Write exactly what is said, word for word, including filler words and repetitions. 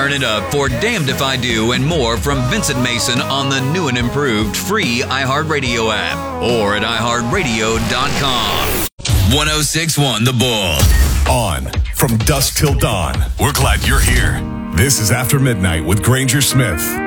Turn it up for Damned If I Do and more from Vincent Mason on the new and improved free iHeartRadio app or at i heart radio dot com. one oh six point one The Bull. On from dusk till dawn. We're glad you're here. This is After Midnight with Granger Smith.